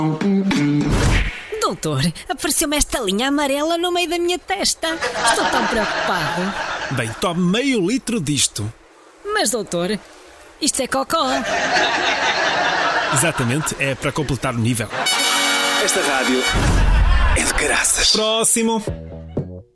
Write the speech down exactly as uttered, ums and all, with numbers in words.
Doutor, apareceu-me esta linha amarela no meio da minha testa. Estou tão preocupado. Bem, tome meio litro disto. Mas, doutor, isto é cocó. Exatamente, é para completar o nível. Esta rádio é de caraças. Próximo.